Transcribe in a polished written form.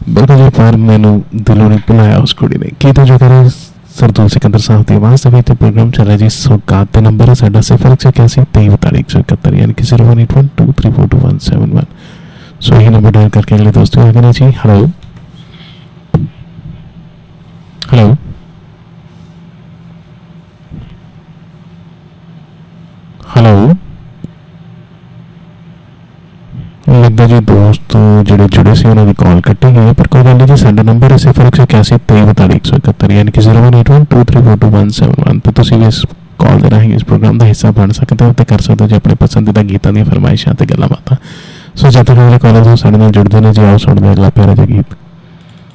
बिल्कुल जी, पर मैनू दिलों नहीं भुलाया उस कुड़ी ने। की तो जो करे सरदूल सिकंदर साहब की आवाज़ ਦੇ ਵਿੱਚ प्रोग्राम ਚੱਲ ਰਿਹਾ जी। सौगात का नंबर है साਡਾ 0181 2342 यानी कि 01812342171। सो यही नंबर डायल करके अगले दोस्तों आगे ना जी। हेलो हेलो हेलो लगता जी दोस्त जोड़े जुड़े से उन्होंने कॉल कट्टी गई है, पर कोई गल नहीं जी। साडा नंबर है 0181 2342 यानी कि 01812342171। तो तुसीं भी इस कॉल के राही इस प्रोग्राम का हिस्सा बन सकते हो तो कर सकते हो जी अपने पसंदीदा गीतों दी फरमाइशां ते गल्लां बातां। सो जब तक अगले कॉलर साडे नाल जुड़दे ने जी, आओ सुणदे अगला प्यारा जिहा गीत।